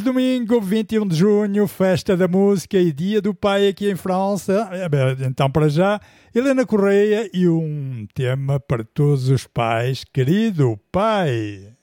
Domingo, 21 de junho, festa da música e dia do pai aqui em França. Então, para já, Helena Correia e um tema para todos os pais. Querido pai.